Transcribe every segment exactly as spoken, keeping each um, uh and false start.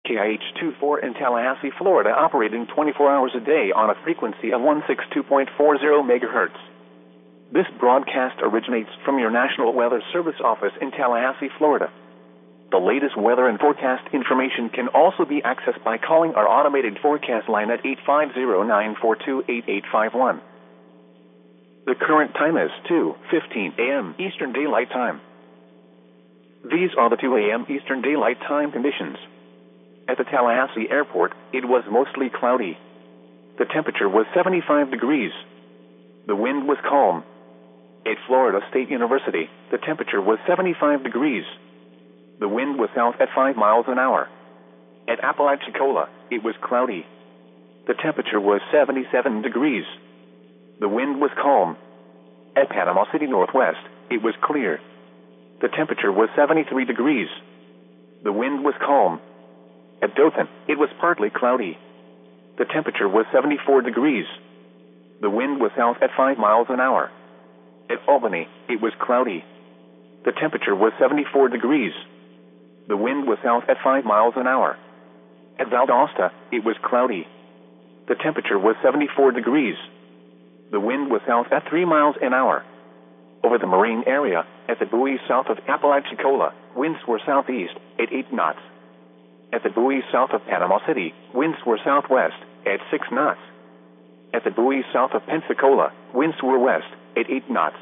K I H twenty-four in Tallahassee, Florida, operating twenty-four hours a day on a frequency of one sixty-two point four zero megahertz. This broadcast originates from your National Weather Service office in Tallahassee, Florida. The latest weather and forecast information can also be accessed by calling our automated forecast line at eight five zero, nine four two, eight eight five one. The current time is two fifteen a m Eastern Daylight Time. These are the two a m Eastern Daylight Time conditions. At the Tallahassee Airport, it was mostly cloudy. The temperature was seventy-five degrees. The wind was calm. At Florida State University, the temperature was seventy-five degrees. The wind was south at five miles an hour. At Apalachicola, it was cloudy. The temperature was seventy-seven degrees. The wind was calm. At Panama City Northwest, it was clear. The temperature was seventy-three degrees. The wind was calm. At Dothan, it was partly cloudy. The temperature was seventy-four degrees. The wind was south at five miles an hour. At Albany, it was cloudy. The temperature was seventy-four degrees. The wind was south at five miles an hour. At Valdosta, it was cloudy. The temperature was seventy-four degrees. The wind was south at three miles an hour. Over the marine area, at the buoys south of Apalachicola, winds were southeast at eight knots. At the buoys south of Panama City, winds were southwest at six knots. At the buoys south of Pensacola, winds were west at eight knots.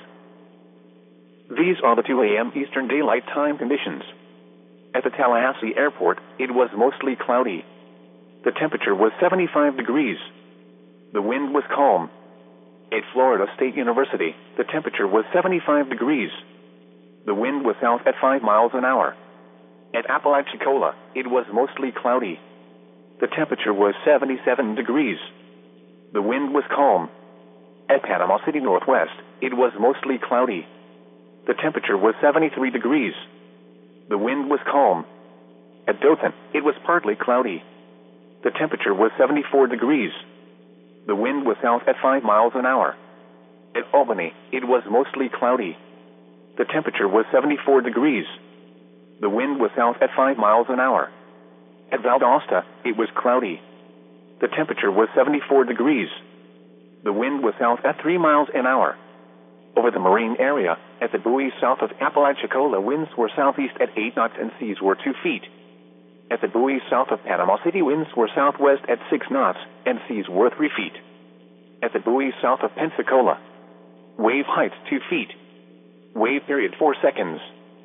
These are the two a m Eastern Daylight Time conditions. At the Tallahassee Airport, it was mostly cloudy. The temperature was seventy-five degrees. The wind was calm. At Florida State University, the temperature was seventy-five degrees. The wind was south at five miles an hour. At Apalachicola, it was mostly cloudy. The temperature was seventy-seven degrees. The wind was calm. At Panama City Northwest, it was mostly cloudy. The temperature was seventy-three degrees. The wind was calm. At Dothan, it was partly cloudy. The temperature was seventy-four degrees. The wind was south at five miles an hour. At Albany, it was mostly cloudy. The temperature was seventy-four degrees. The wind was south at five miles an hour. At Valdosta, it was cloudy. The temperature was seventy-four degrees. The wind was south at three miles an hour. Over the marine area, at the buoys south of Apalachicola, winds were southeast at eight knots and seas were two feet. At the buoys south of Panama City, winds were southwest at six knots and seas were three feet. At the buoys south of Pensacola, wave height two feet. Wave period four seconds.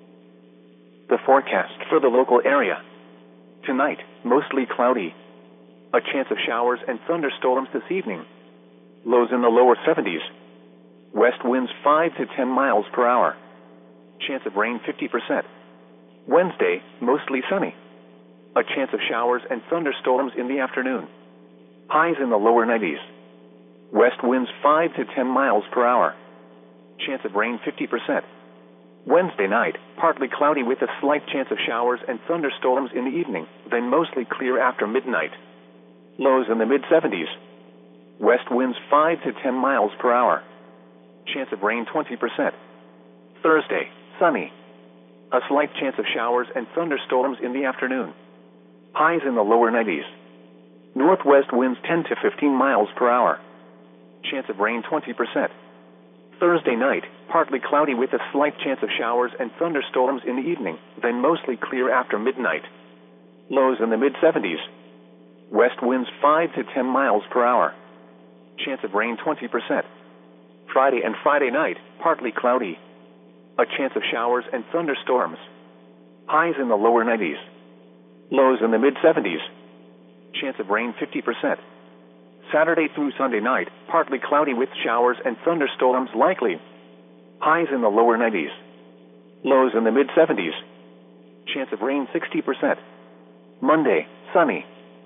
The forecast for the local area. Tonight, mostly cloudy. A chance of showers and thunderstorms this evening. Lows in the lower seventies. West winds five to ten miles per hour. Chance of rain fifty percent. Wednesday, mostly sunny. A chance of showers and thunderstorms in the afternoon. Highs in the lower nineties. West winds five to ten miles per hour. Chance of rain fifty percent. Wednesday night, partly cloudy with a slight chance of showers and thunderstorms in the evening, then mostly clear after midnight. Lows in the mid seventies. West winds five to ten miles per hour. Chance of rain twenty percent. Thursday, sunny. A slight chance of showers and thunderstorms in the afternoon. Highs in the lower nineties. Northwest winds ten to fifteen miles per hour. Chance of rain twenty percent. Thursday night, partly cloudy with a slight chance of showers and thunderstorms in the evening, then mostly clear after midnight. Lows in the mid seventies. West winds five to ten miles per hour. Chance of rain twenty percent. Friday and Friday night, partly cloudy. A chance of showers and thunderstorms. Highs in the lower nineties. Lows in the mid seventies. Chance of rain fifty percent. Saturday through Sunday night, partly cloudy with showers and thunderstorms likely. Highs in the lower nineties. Lows in the mid seventies. Chance of rain sixty percent. Monday, sunny.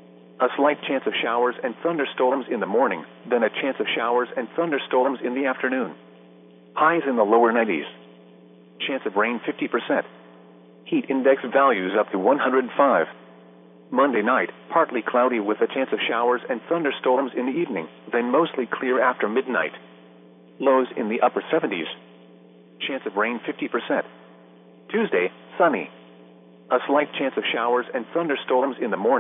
A slight chance of showers and thunderstorms in the morning, then a chance of showers and thunderstorms in the afternoon. Highs in the lower nineties. Chance of rain fifty percent. Heat index values up to one hundred five. Monday night, partly cloudy with a chance of showers and thunderstorms in the evening, then mostly clear after midnight. Lows in the upper seventies. Chance of rain fifty percent. Tuesday, sunny. A slight chance of showers and thunderstorms in the morning.